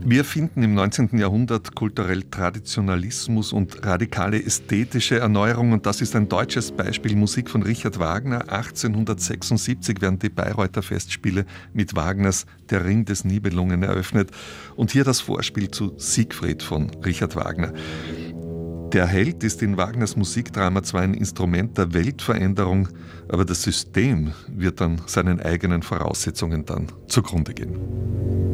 Wir finden im 19. Jahrhundert kulturell Traditionalismus und radikale ästhetische Erneuerung, und das ist ein deutsches Beispiel. Musik von Richard Wagner. 1876 werden die Bayreuther Festspiele mit Wagners Der Ring des Nibelungen eröffnet. Und hier das Vorspiel zu Siegfried von Richard Wagner. Der Held ist in Wagners Musikdrama zwar ein Instrument der Weltveränderung, aber das System wird dann seinen eigenen Voraussetzungen dann zugrunde gehen.